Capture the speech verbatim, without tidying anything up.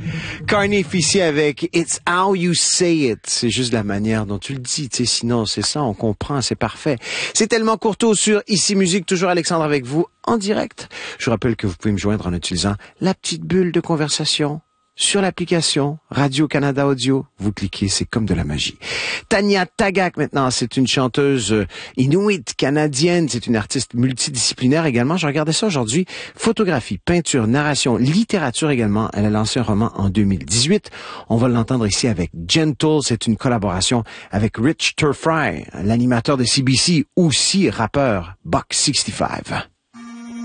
Carnif ici avec It's How You Say It. C'est juste la manière dont tu le dis, tu sais, sinon c'est ça, on comprend, c'est parfait. C'est tellement courtois sur Ici Musique, toujours Alexandre avec vous en direct. Je vous rappelle que vous pouvez me joindre en utilisant la petite bulle de conversation sur l'application Radio-Canada Audio. Vous cliquez, c'est comme de la magie. Tanya Tagaq, maintenant, c'est une chanteuse inuit canadienne. C'est une artiste multidisciplinaire également. Je regardais ça aujourd'hui. Photographie, peinture, narration, littérature également. Elle a lancé un roman en deux mille dix-huit. On va l'entendre ici avec Gentle. C'est une collaboration avec Rich Turfry, l'animateur de C B C, aussi rappeur Buck soixante-quinze.